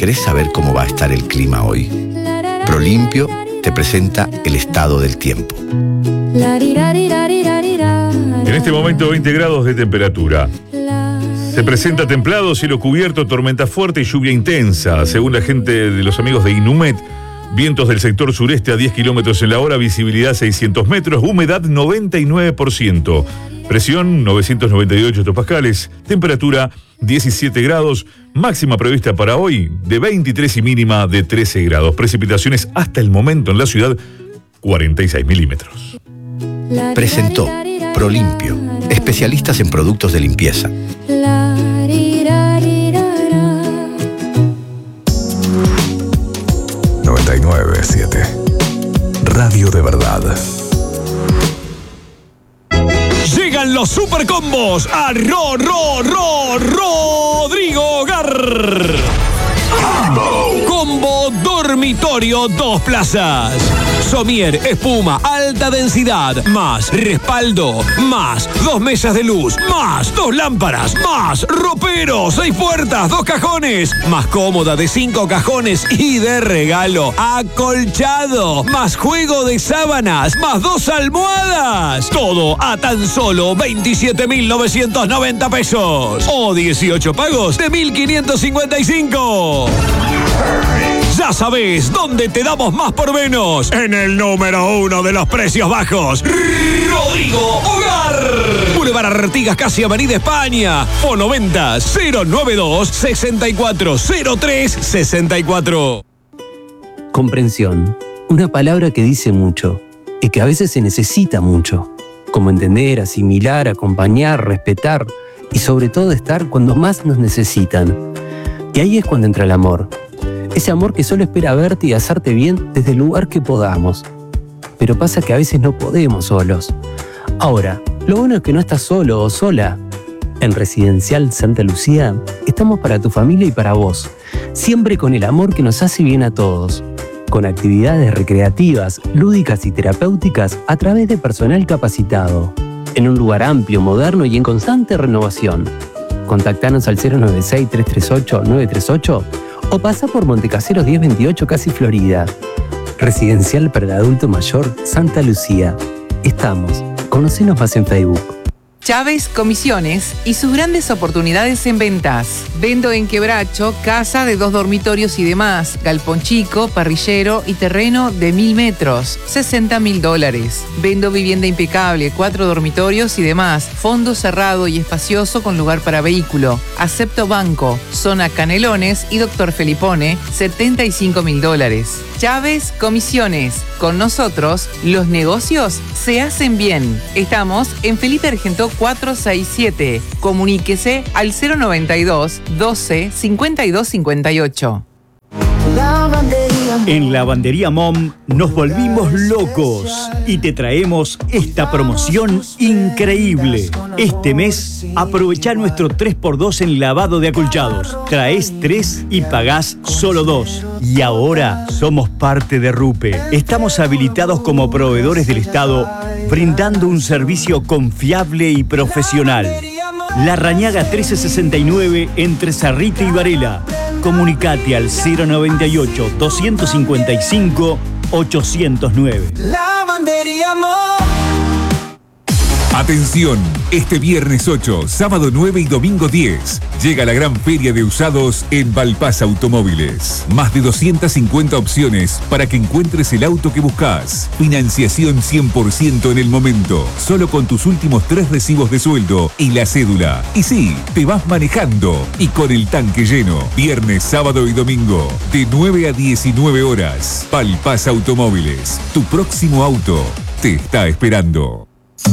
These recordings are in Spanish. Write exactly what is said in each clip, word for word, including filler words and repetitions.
¿Querés saber cómo va a estar el clima hoy? ProLimpio te presenta el estado del tiempo. En este momento veinte grados de temperatura. Se presenta templado, cielo cubierto, tormenta fuerte y lluvia intensa. Según la gente de los amigos de Inumet, vientos del sector sureste a diez kilómetros en la hora, visibilidad seiscientos metros, humedad noventa y nueve por ciento. Presión novecientos noventa y ocho hectopascales, temperatura diecisiete grados, máxima prevista para hoy de veintitrés y mínima de trece grados. Precipitaciones hasta el momento en la ciudad, cuarenta y seis milímetros. Presentó ProLimpio, especialistas en productos de limpieza. noventa y nueve punto siete Radio de verdad. Llegan los supercombos a Ro, Ro, Ro, Rodrigo Gar. Combo dormitorio dos plazas. Somier, espuma, alta densidad, más respaldo, más dos mesas de luz, más dos lámparas, más ropero, seis puertas, dos cajones, más cómoda de cinco cajones y de regalo acolchado, más juego de sábanas, más dos almohadas. Todo a tan solo veintisiete mil novecientos noventa pesos o dieciocho pagos de mil quinientos cincuenta y cinco. Ya sabés dónde te damos más por menos. En el número uno de los precios bajos, Rodrigo Hogar. Boulevard Artigas, casi Avenida España. O noventa cero noventa y dos sesenta y cuatro cero tres sesenta y cuatro. Comprensión. Una palabra que dice mucho y que a veces se necesita mucho. Como entender, asimilar, acompañar, respetar y sobre todo estar cuando más nos necesitan. Y ahí es cuando entra el amor. Ese amor que solo espera verte y hacerte bien desde el lugar que podamos. Pero pasa que a veces no podemos solos. Ahora, lo bueno es que no estás solo o sola. En Residencial Santa Lucía estamos para tu familia y para vos. Siempre con el amor que nos hace bien a todos. Con actividades recreativas, lúdicas y terapéuticas a través de personal capacitado. En un lugar amplio, moderno y en constante renovación. Contactanos al cero nueve seis, tres tres ocho, nueve tres ocho o pasa por Montecaseros diez veintiocho, casi Florida. Residencial para el adulto mayor, Santa Lucía. Estamos. Conocenos más en Facebook. Chávez Comisiones y sus grandes oportunidades en ventas. Vendo en Quebracho, casa de dos dormitorios y demás, galpón chico, parrillero y terreno de mil metros, sesenta mil dólares. Vendo vivienda impecable, cuatro dormitorios y demás, fondo cerrado y espacioso con lugar para vehículo. Acepto banco, zona Canelones y Doctor Felipone, setenta y cinco mil dólares. Chávez Comisiones. Con nosotros, los negocios se hacen bien. Estamos en Felipe Argentó cuatrocientos sesenta y siete. Comuníquese al cero noventa y dos, doce, cincuenta y dos cincuenta y ocho. En Lavandería Mom nos volvimos locos y te traemos esta promoción increíble. Este mes, aprovecha nuestro tres por dos en lavado de acolchados. Traes tres y pagás solo dos. Y ahora somos parte de Rupe. Estamos habilitados como proveedores del Estado, brindando un servicio confiable y profesional. La Rañaga trece sesenta y nueve entre Zarrita y Varela. Comunicate al cero noventa y ocho, doscientos cincuenta y cinco, ochocientos nueve. Lavandería Mom. Atención, este viernes ocho, sábado nueve y domingo diez, llega la gran feria de usados en Valpaz Automóviles. Más de doscientas cincuenta opciones para que encuentres el auto que buscas. Financiación cien por ciento en el momento, solo con tus últimos tres recibos de sueldo y la cédula. Y sí, te vas manejando y con el tanque lleno. Viernes, sábado y domingo, de nueve a diecinueve horas. Valpaz Automóviles, tu próximo auto te está esperando.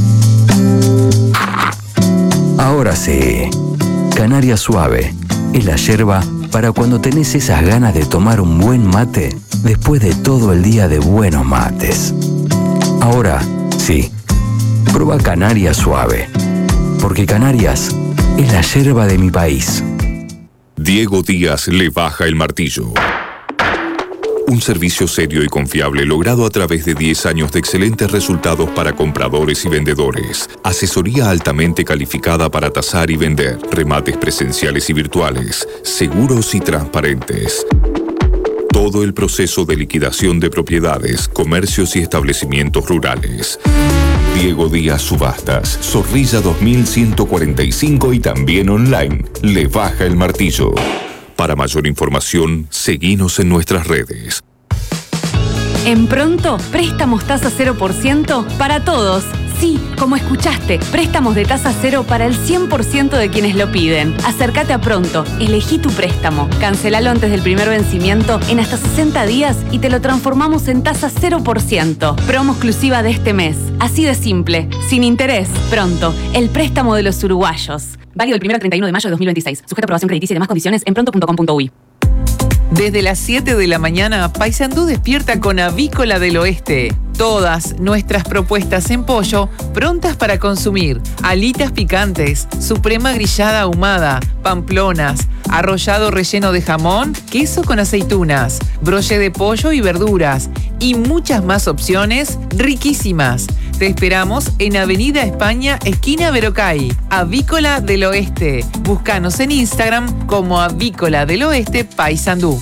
Ahora sí, Canaria Suave es la yerba para cuando tenés esas ganas de tomar un buen mate después de todo el día de buenos mates. Ahora sí, prueba Canaria Suave, porque Canarias es la yerba de mi país. Diego Díaz le baja el martillo. Un servicio serio y confiable logrado a través de diez años de excelentes resultados para compradores y vendedores. Asesoría altamente calificada para tasar y vender. Remates presenciales y virtuales. Seguros y transparentes. Todo el proceso de liquidación de propiedades, comercios y establecimientos rurales. Diego Díaz Subastas, Zorrilla dos mil ciento cuarenta y cinco y también online. Le baja el martillo. Para mayor información, seguinos en nuestras redes. En Pronto, préstamos tasa cero por ciento para todos. Sí, como escuchaste, préstamos de tasa cero para el cien por ciento de quienes lo piden. Acércate a Pronto, elegí tu préstamo, cancelalo antes del primer vencimiento en hasta sesenta días y te lo transformamos en tasa cero por ciento. Promo exclusiva de este mes. Así de simple, sin interés. Pronto, el préstamo de los uruguayos. Válido del primero al treinta y uno de mayo de dos mil veintiséis. Sujeto a aprobación crediticia y demás condiciones en pronto punto com punto uy. Desde las siete de la mañana, Paysandú despierta con Avícola del Oeste. Todas nuestras propuestas en pollo prontas para consumir. Alitas picantes, suprema grillada ahumada, pamplonas, arrollado relleno de jamón, queso con aceitunas, broche de pollo y verduras y muchas más opciones riquísimas. Te esperamos en Avenida España, esquina Verocay. Avícola del Oeste. Búscanos en Instagram como Avícola del Oeste Paysandú.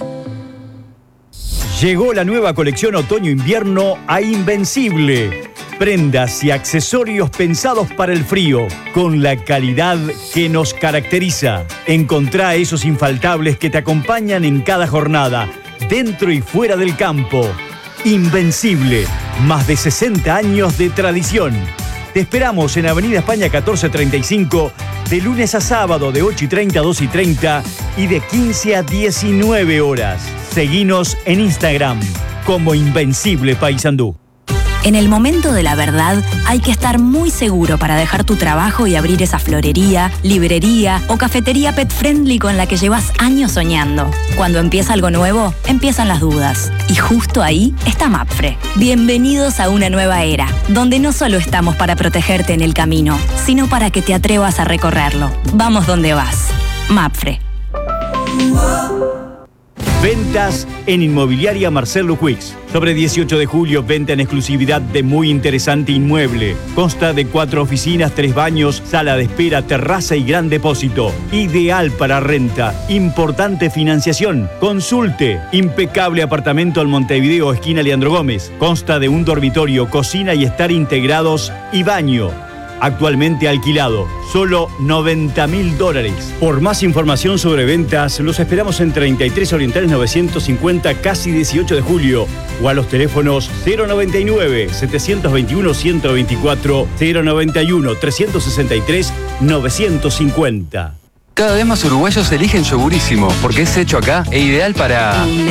Llegó la nueva colección otoño-invierno a Invencible. Prendas y accesorios pensados para el frío, con la calidad que nos caracteriza. Encontrá esos infaltables que te acompañan en cada jornada, dentro y fuera del campo. Invencible, más de sesenta años de tradición. Te esperamos en Avenida España catorce treinta y cinco, de lunes a sábado de ocho y treinta a dos y treinta y de quince a diecinueve horas. Seguinos en Instagram como Invencible Paysandú. En el momento de la verdad hay que estar muy seguro para dejar tu trabajo y abrir esa florería, librería o cafetería pet friendly con la que llevas años soñando. Cuando empieza algo nuevo, empiezan las dudas. Y justo ahí está Mapfre. Bienvenidos a una nueva era, donde no solo estamos para protegerte en el camino, sino para que te atrevas a recorrerlo. Vamos donde vas. Mapfre. Ventas en Inmobiliaria Marcelo Quicks. Sobre dieciocho de julio, venta en exclusividad de muy interesante inmueble. Consta de cuatro oficinas, tres baños, sala de espera, terraza y gran depósito. Ideal para renta. Importante financiación. Consulte. Impecable apartamento al Montevideo, esquina Leandro Gómez. Consta de un dormitorio, cocina y estar integrados y baño. Actualmente alquilado, solo noventa mil dólares. Por más información sobre ventas, los esperamos en treinta y tres Orientales novecientos cincuenta, casi dieciocho de julio, o a los teléfonos cero noventa y nueve, setecientos veintiuno, ciento veinticuatro, cero noventa y uno, trescientos sesenta y tres, novecientos cincuenta. Cada vez más uruguayos eligen Yogurísimo porque es hecho acá e ideal para...